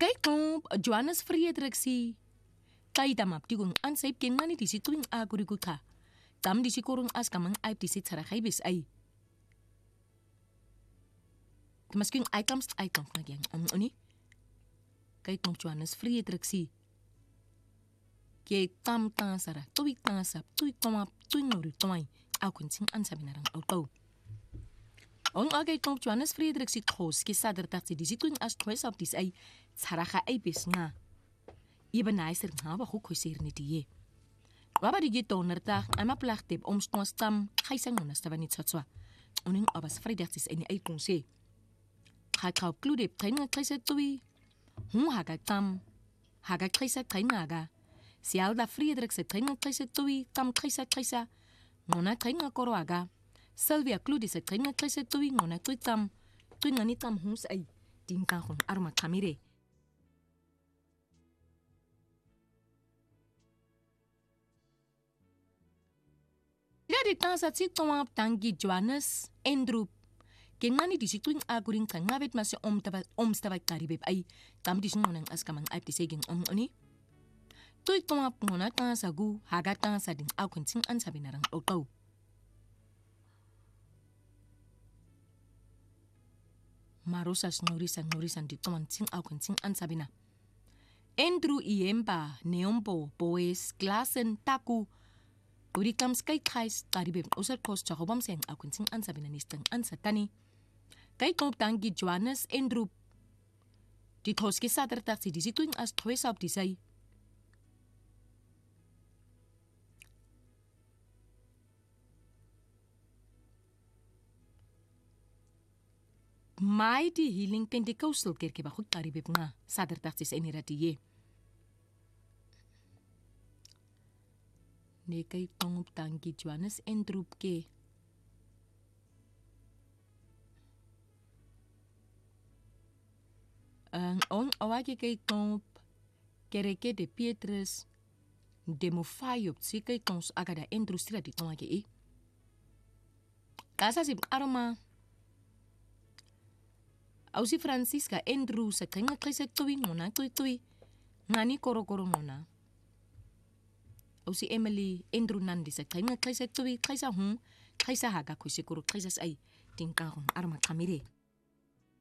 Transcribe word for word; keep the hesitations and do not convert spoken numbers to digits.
Kijk nou, Johannes Friedrichsi. Kay damap tigung an saip ken mani disi tuing agurigu ka. Tam disi korong as kamang aip disi tsarakay bis ay. Kamaskyung ay kams ay kams nagyang om oni. Kay nou Johannes Friedrichsi. Kay tam tansara, tuig tansap, tuig tomap, tuig nori tomay. Au kunting an sabi narang auto. On agay nou Johannes Friedrichsi tros ki sadar taksi disi tuing as twice of dis ay tsaraka ay bis nga. Iba naiser nga ba ko sir ni tiye. Waba di gito nerta ama plachtip om stons tam kaisang unas taba ni tsatswa. Uning abas Friedrichsis ay ni ay kung si. Kakao kludip kay nga kaisa tuwi. Hung haga tam. Haga kaisa kay nga aga. Sial da Friedrichsi kay nga kaisa tuwi tam kaisa kaisa. Ngona kay nga koro aga. Sylvia kludis kay nga kaisa tuwi ngona tuwi tam. Tuwi nga ni tam hung sa ay. Tingka kong arma kamire. Di tansa si tawang tangi Johannes Endrup. Ken mani di situing aguring kan ngabit masih om tabat om stabat karibib ay tam di sunong as kamang aip di seging om oni. Tuig tawang ngona tansa gu haga tansa ding akun sing an sabi narang auto. Marusas norisan norisan di tawang sing akun sing an sabi na. Endru iempa neompo boes glasen taku. Uri kam sky kais karibim usar kos chakobam seng akun sing an sabi na nistang an satani. Kay kong tangi Johannes Endrup. Di kos ki sadar taksi di situing as twice of disay. May di healing Pentecostal kerke bakut karibim nga sadar taksi sa iniratiye. Ne kay tong tangi Johannes Endrup ke. Ang on awagi kay tong kereke de Pietres demofayop si kay tong agada industria di tong agi e. Kasa si aroma. Au si Francisca Endru sa kay nga kay sa tuwi ngona tuwi tuwi. Ngani koro koro ngona. O si Emily Endru nandi sa kay nga kay sa tuwi kay sa hung kay sa haga ko siguro kay sa ay tingka kong arma kamire.